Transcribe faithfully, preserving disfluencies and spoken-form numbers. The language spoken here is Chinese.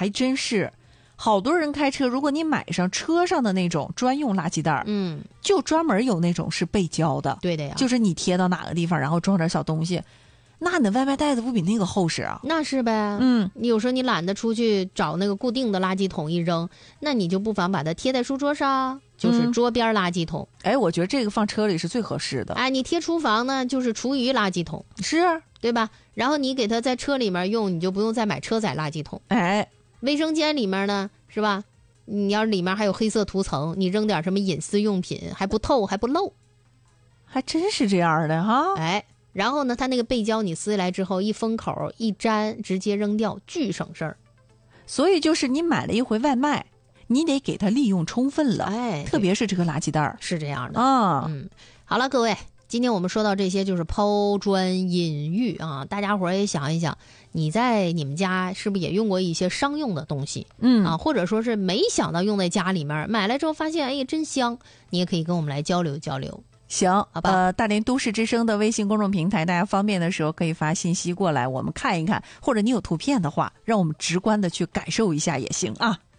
还真是。好多人开车，如果你买上车上的那种专用垃圾袋， 嗯， 就专门有那种是背胶的， 对的呀， 就是你贴到哪个地方，然后装点小东西，那你的外卖袋子不比那个厚实啊？ 那是呗， 嗯， 你有时候你懒得出去找那个固定的垃圾桶一扔，那你就不妨把它贴在书桌上，就是桌边垃圾桶。 哎、嗯，我觉得这个放车里是最合适的。 哎，你贴厨房呢，就是厨余垃圾桶， 是， 对吧？然后你给它在车里面用，你就不用再买车载垃圾桶。 哎， 卫生间里面呢，是吧？你要是里面还有黑色涂层，你扔点什么隐私用品还不透还不漏， 还真是这样的哈。 哎，然后呢，它那个背胶你撕下来之后一封口一粘，直接扔掉，巨省事儿。 所以就是你买了一回外卖，你得给它利用充分了， 哎， 特别是这个垃圾袋是这样的啊。 嗯，好了，各位，今天我们说到这些就是抛砖引玉啊，大家伙儿也想一想，你在你们家是不是也用过一些商用的东西？ 嗯啊，或者说是没想到用在家里面，买来之后发现哎呀真香，你也可以跟我们来交流交流。 行， 好吧。 呃，大连都市之声的微信公众平台，大家方便的时候可以发信息过来，我们看一看，或者你有图片的话，让我们直观的去感受一下也行啊。